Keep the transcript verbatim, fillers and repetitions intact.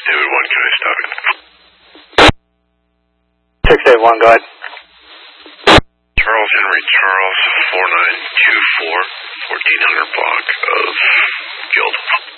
David one, can I stop it? six eight one, go ahead. Charles Henry Charles, four nine two four, fourteen hundred block of Guild.